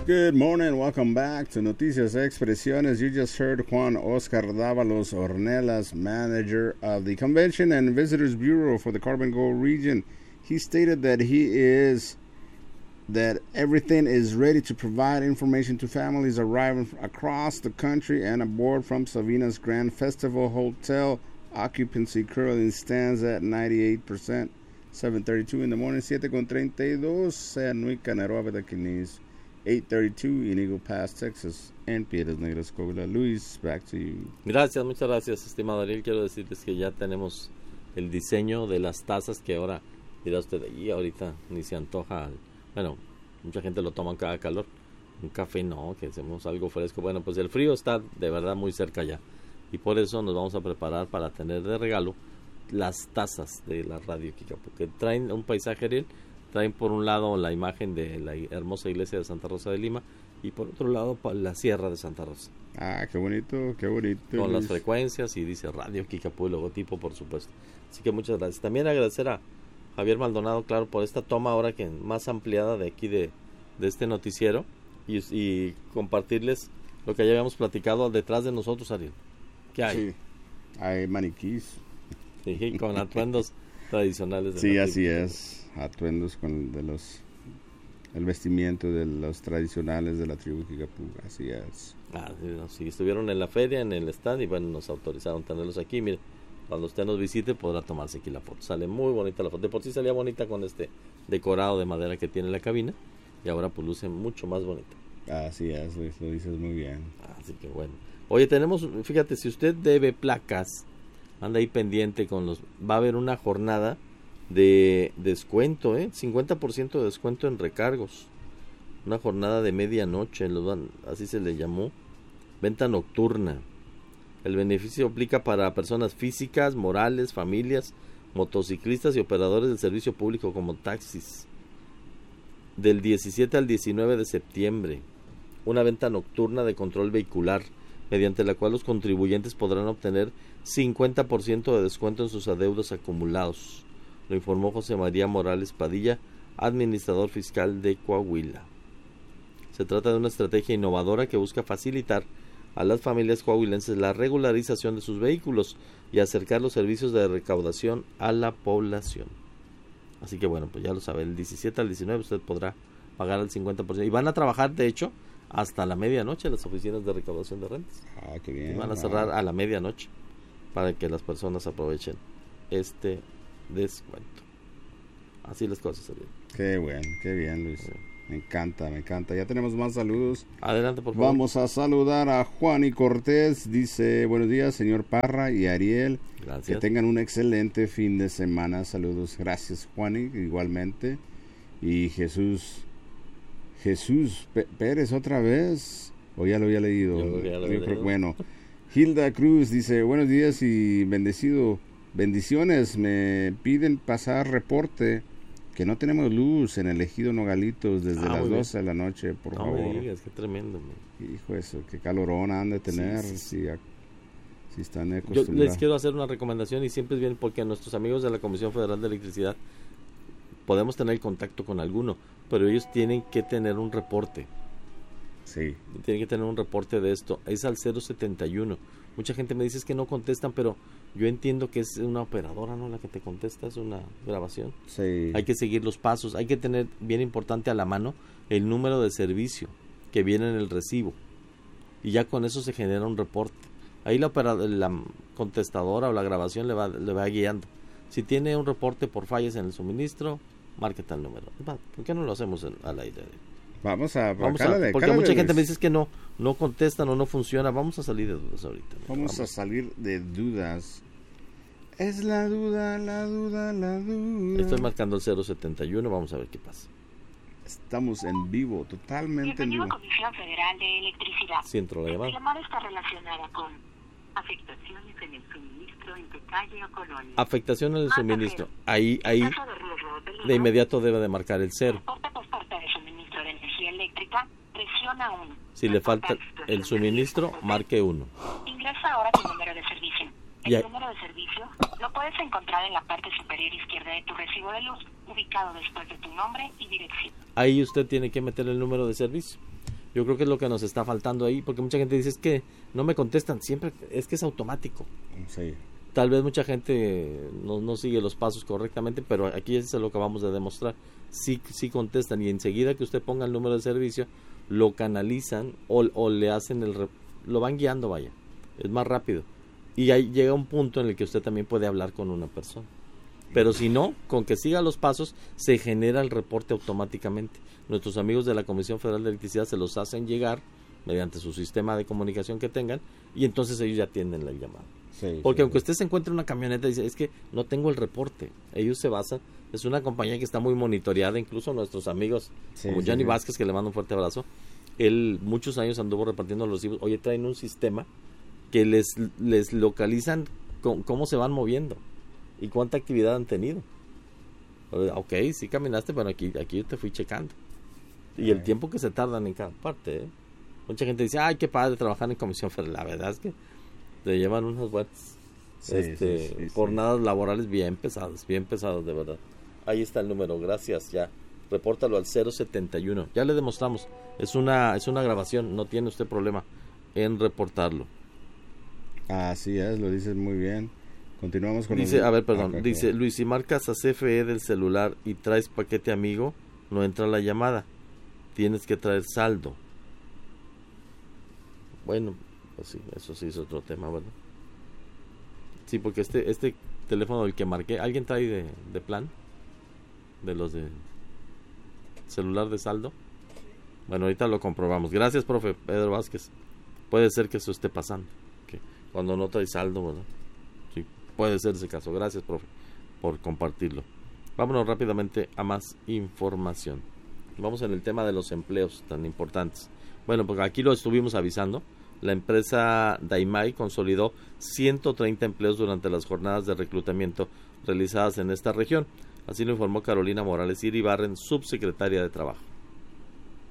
Good morning, welcome back to Noticias Expresiones. You just heard Juan Oscar Dávalos Ornelas, manager of the Convention and Visitors Bureau for the Carbon Gold region. He stated that everything is ready to provide information to families arriving across the country and aboard from Sabinas Grand Festival Hotel. Occupancy currently stands at 98%. 7:32 in the morning, 7:32, San Luis Canaroa, Bedaquinis. 8:32 in Eagle Pass, Texas, en Piedras Negras, Coahuila. Luis, back to you. Gracias, muchas gracias, estimado Ariel. Quiero decirles que ya tenemos el diseño de las tazas que ahora, dirá usted, y ahorita ni se antoja. Bueno, mucha gente lo toma en cada calor. Un café no, que hacemos algo fresco. Bueno, pues el frío está de verdad muy cerca ya. Y por eso nos vamos a preparar para tener de regalo las tazas de la Radio Kikapu, que traen un paisaje, Ariel. Traen por un lado la imagen de la hermosa iglesia de Santa Rosa de Lima y por otro lado la Sierra de Santa Rosa. Ah, qué bonito, qué bonito. Con las frecuencias y dice Radio Kikapu, el logotipo, por supuesto. Así que muchas gracias. También agradecer a Javier Maldonado, claro, por esta toma ahora que más ampliada de aquí de este noticiero y compartirles lo que ya habíamos platicado detrás de nosotros, Ariel. ¿Qué hay? Sí, hay maniquís. Sí, con atuendos tradicionales. Sí, así es. Atuendos el vestimiento de los tradicionales de la tribu Kikapu, así es. Sí, estuvieron en la feria, en el stand, y bueno, nos autorizaron tenerlos aquí. Mire, cuando usted nos visite podrá tomarse aquí la foto. Sale muy bonita la foto. De por sí salía bonita con este decorado de madera que tiene la cabina, y ahora pues luce mucho más bonita. Así es, Luis, lo dices muy bien. Así que bueno. Oye, fíjate, si usted debe placas, anda ahí pendiente va a haber una jornada de descuento, 50% de descuento en recargos, una jornada de medianoche, así se le llamó, venta nocturna. El beneficio aplica para personas físicas, morales, familias, motociclistas y operadores del servicio público como taxis. Del 17 al 19 de septiembre, una venta nocturna de control vehicular, mediante la cual los contribuyentes podrán obtener 50% de descuento en sus adeudos acumulados. Lo informó José María Morales Padilla, administrador fiscal de Coahuila. Se trata de una estrategia innovadora que busca facilitar a las familias coahuilenses la regularización de sus vehículos y acercar los servicios de recaudación a la población. Así que bueno, pues ya lo sabe, el 17 al 19 usted podrá pagar el 50%. Y van a trabajar, de hecho, hasta la medianoche las oficinas de recaudación de rentas. Ah, qué bien. Y van a cerrar a la medianoche para que las personas aprovechen este descuento. Así las cosas, Ariel. Qué bien, Luis. Me encanta. Ya tenemos más saludos. Adelante, por favor. Vamos a saludar a Juan y Cortés. Dice, buenos días, señor Parra y Ariel. Gracias. Que tengan un excelente fin de semana. Saludos. Gracias, Juan, igualmente. Y Jesús Pérez otra vez. O ya lo había leído. Bueno, Hilda Cruz dice, buenos días y bendiciones. Me piden pasar reporte que no tenemos luz en el ejido Nogalitos desde las 12 de la noche, por favor. No me digas, qué tremendo. Hijo, eso, qué calorón han de tener. Sí. Si están acostumbrados. Yo les quiero hacer una recomendación y siempre es bien porque a nuestros amigos de la Comisión Federal de Electricidad podemos tener contacto con alguno, pero ellos tienen que tener un reporte. Sí. Tienen que tener un reporte de esto. Es al 071. Mucha gente me dice es que no contestan, pero yo entiendo que es una operadora, ¿no? La que te contesta, es una grabación. Sí. Hay que seguir los pasos. Hay que tener, bien importante, a la mano el número de servicio que viene en el recibo. Y ya con eso se genera un reporte. Ahí la contestadora o la grabación le va guiando. Si tiene un reporte por fallas en el suministro, marque tal número. ¿Por qué no lo hacemos al aire? Porque mucha gente me dice que no contestan o no funciona. Vamos a salir de dudas ahorita. Vamos a salir de dudas. Es la duda. Estoy marcando el 071, vamos a ver qué pasa. Estamos en vivo, totalmente en vivo. Comisión Federal de Electricidad. Centro de llamada. La llamada está relacionada con afectaciones en el suministro en tu calle o colonia. Afectación en el suministro. Ahí de inmediato debe de marcar el 0. Presiona 1. Si le falta el suministro, marque 1. Ingresa ahora tu número de servicio. El número de servicio lo puedes encontrar en la parte superior izquierda de tu recibo de luz, ubicado después de tu nombre y dirección. Ahí usted tiene que meter el número de servicio. Yo creo que es lo que nos está faltando ahí, porque mucha gente dice, es que no me contestan, siempre es que es automático. Sí. Tal vez mucha gente no sigue los pasos correctamente, pero aquí es lo que vamos a demostrar. Sí contestan, y enseguida que usted ponga el número de servicio, lo canalizan o le hacen lo van guiando, vaya. Es más rápido. Y ahí llega un punto en el que usted también puede hablar con una persona. Pero si no, con que siga los pasos, se genera el reporte automáticamente. Nuestros amigos de la Comisión Federal de Electricidad se los hacen llegar mediante su sistema de comunicación que tengan, y entonces ellos ya atienden la llamada. Sí, Porque aunque usted se encuentre una camioneta y dice, es que no tengo el reporte, ellos se basan, es una compañía que está muy monitoreada, incluso nuestros amigos como Johnny Vázquez, que le mando un fuerte abrazo, él muchos años anduvo repartiendo los recibos. Oye, traen un sistema que les localizan cómo se van moviendo y cuánta actividad han tenido. Ok, sí caminaste, pero aquí yo te fui checando. Y el tiempo que se tardan en cada parte, ¿eh? Mucha gente dice, ay, qué padre trabajar en Comisión Federal. La verdad es que te llevan unas buenas jornadas laborales bien pesadas, de verdad. Ahí está el número, gracias, ya. Repórtalo al 071. Ya le demostramos, es una grabación, no tiene usted problema en reportarlo. Así es, lo dices muy bien. Continuamos con dice, dice, Luis, si marcas a CFE del celular y traes paquete amigo, no entra la llamada. Tienes que traer saldo. Bueno, pues sí, eso sí es otro tema, ¿verdad? Sí, porque este teléfono del que marqué, ¿alguien trae de plan? De los de celular de saldo. Bueno, ahorita lo comprobamos. Gracias, profe Pedro Vázquez. Puede ser que eso esté pasando, que cuando no trae saldo, ¿verdad? Sí, puede ser ese caso. Gracias, profe, por compartirlo. Vámonos rápidamente a más información. Vamos en el tema de los empleos tan importantes. Bueno, porque aquí lo estuvimos avisando. La empresa Daimai consolidó 130 empleos durante las jornadas de reclutamiento realizadas en esta región. Así lo informó Carolina Morales Iribarren, subsecretaria de Trabajo.